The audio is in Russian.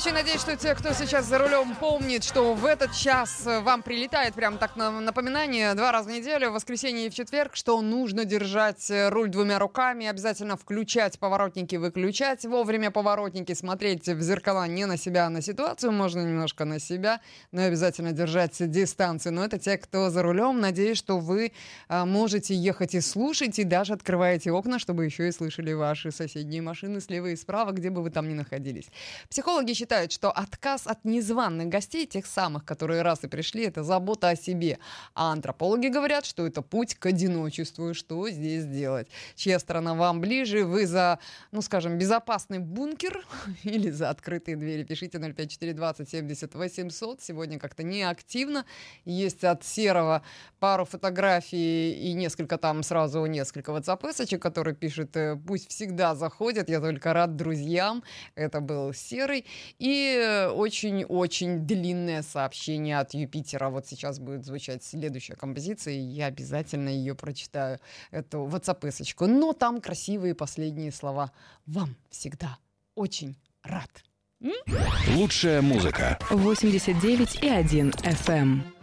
Очень надеюсь, что те, кто сейчас за рулем, помнит, что в этот час вам прилетает прям так напоминание 2 раза в неделю, в воскресенье и в четверг, что нужно держать руль 2 руками, обязательно включать поворотники, выключать вовремя поворотники, смотреть в зеркала не на себя, а на ситуацию, можно немножко на себя, но обязательно держать дистанцию. Но это те, кто за рулем. Надеюсь, что вы можете ехать и слушать, и даже открываете окна, чтобы еще и слышали ваши соседние машины слева и справа, где бы вы там ни находились. Психологи считают, что отказ от незваных гостей, тех самых, которые раз и пришли, это забота о себе. А антропологи говорят, что это путь к одиночеству. И что здесь делать? Чья сторона вам ближе? Вы за, скажем, безопасный бункер или за открытые двери? Пишите 05420 70 800. Сегодня как-то неактивно. Есть от Серого пару фотографий и несколько WhatsApp-эсочек, которые пишут: пусть всегда заходят, я только рад друзьям. Это был Серый. И очень-очень длинное сообщение от Юпитера. Вот сейчас будет звучать следующая композиция, и я обязательно ее прочитаю, эту WhatsApp-эсочку. Но там красивые последние слова. Вам всегда очень рад. Лучшая музыка. 89,1 FM.